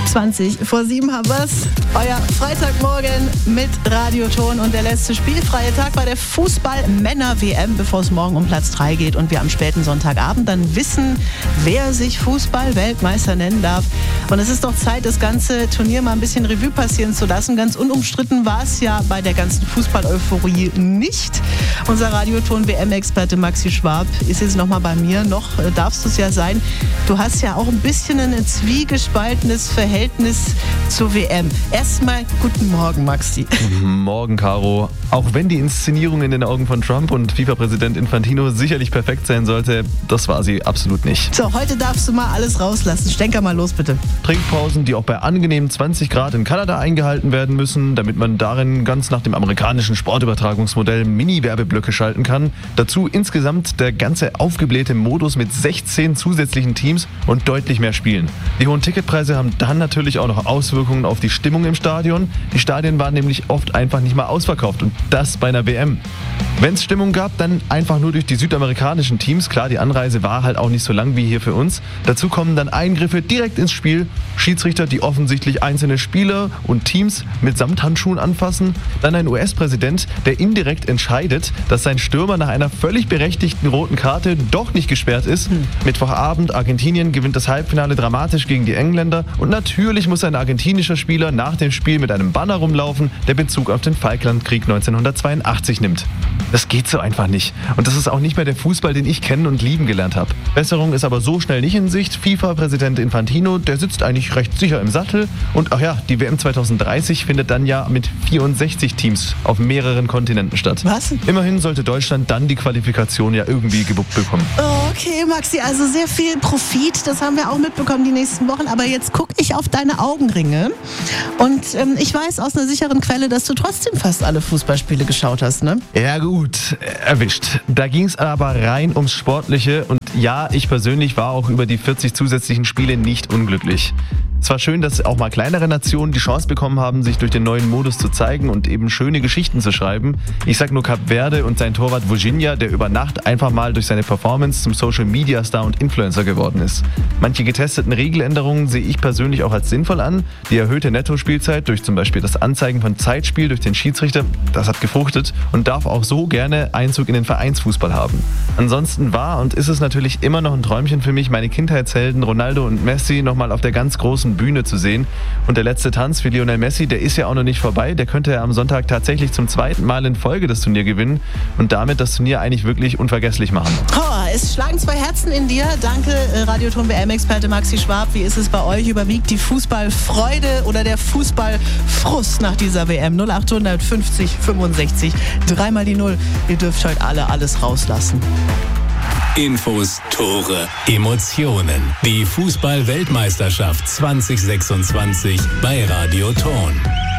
20:07 haben wir's. Euer Freitagmorgen mit Radioton und der letzte spielfreie Tag bei der Fußball-Männer-WM, bevor es morgen um Platz 3 geht und wir am späten Sonntagabend dann wissen, wer sich Fußball-Weltmeister nennen darf. Und es ist doch Zeit, das ganze Turnier mal ein bisschen Revue passieren zu lassen. Ganz unumstritten war es ja bei der ganzen Fußball-Euphorie nicht. Unser Radioton-WM-Experte Maxi Schwab ist jetzt nochmal bei mir. Noch darfst du es ja sein. Du hast ja auch ein bisschen ein zwiegespaltenes Verhältnis zur WM. Erstmal guten Morgen, Maxi. Morgen, Caro. Auch wenn die Inszenierung in den Augen von Trump und FIFA-Präsident Infantino sicherlich perfekt sein sollte, das war sie absolut nicht. So, heute darfst du mal alles rauslassen. Stenker mal los, bitte. Trinkpausen, die auch bei angenehmen 20 Grad in Kanada eingehalten werden müssen, damit man darin ganz nach dem amerikanischen Sportübertragungsmodell Mini-Werbeblöcke schalten kann. Dazu insgesamt der ganze aufgeblähte Modus mit 16 zusätzlichen Teams und deutlich mehr Spielen. Die hohen Ticketpreise haben dann natürlich auch noch Auswirkungen auf die Stimmung im Stadion. Die Stadien waren nämlich oft einfach nicht mal ausverkauft und das bei einer WM. Wenn es Stimmung gab, dann einfach nur durch die südamerikanischen Teams. Klar, die Anreise war halt auch nicht so lang wie hier für uns. Dazu kommen dann Eingriffe direkt ins Spiel. Schiedsrichter, die offensichtlich einzelne Spieler und Teams mit Samthandschuhen anfassen. Dann ein US-Präsident, der indirekt entscheidet, dass sein Stürmer nach einer völlig berechtigten roten Karte doch nicht gesperrt ist. Mittwochabend, Argentinien gewinnt das Halbfinale dramatisch gegen die Engländer. Und natürlich muss ein argentinischer Spieler nach dem Spiel mit einem Banner rumlaufen, der Bezug auf den Falklandkrieg 1982 nimmt. Das geht so einfach nicht. Und das ist auch nicht mehr der Fußball, den ich kennen und lieben gelernt habe. Besserung ist aber so schnell nicht in Sicht. FIFA-Präsident Infantino, der sitzt eigentlich recht sicher im Sattel. Und ach ja, die WM 2030 findet dann ja mit 64 Teams auf mehreren Kontinenten statt. Was? Immerhin sollte Deutschland dann die Qualifikation ja irgendwie gewuppt bekommen. Okay, Maxi, also sehr viel Profit, das haben wir auch mitbekommen die nächsten Wochen. Aber jetzt gucke ich auf deine Augenringe und ich weiß aus einer sicheren Quelle, dass du trotzdem fast alle Fußballspiele geschaut hast, ne? Ja gut, erwischt. Da ging es aber rein ums Sportliche und ja, ich persönlich war auch über die 40 zusätzlichen Spiele nicht unglücklich. Es war schön, dass auch mal kleinere Nationen die Chance bekommen haben, sich durch den neuen Modus zu zeigen und eben schöne Geschichten zu schreiben. Ich sag nur Kap Verde und sein Torwart Virginia, der über Nacht einfach mal durch seine Performance zum Social-Media-Star und Influencer geworden ist. Manche getesteten Regeländerungen sehe ich persönlich auch als sinnvoll an. Die erhöhte Nettospielzeit durch zum Beispiel das Anzeigen von Zeitspiel durch den Schiedsrichter, das hat gefruchtet und darf auch so gerne Einzug in den Vereinsfußball haben. Ansonsten war und ist es natürlich immer noch ein Träumchen für mich, meine Kindheitshelden Ronaldo und Messi nochmal auf der ganz großen Bühne zu sehen. Und der letzte Tanz für Lionel Messi, der ist ja auch noch nicht vorbei. Der könnte ja am Sonntag tatsächlich zum 2. Mal in Folge das Turnier gewinnen und damit das Turnier eigentlich wirklich unvergesslich machen. Es schlagen 2 Herzen in dir. Danke, Radioton-WM-Experte Maxi Schwab. Wie ist es bei euch? Überwiegt die Fußballfreude oder der Fußballfrust nach dieser WM? 0800 50 65 3 mal die 0. Ihr dürft heute alle alles rauslassen. Infos, Tore, Emotionen. Die Fußball-Weltmeisterschaft 2026 bei Radioton.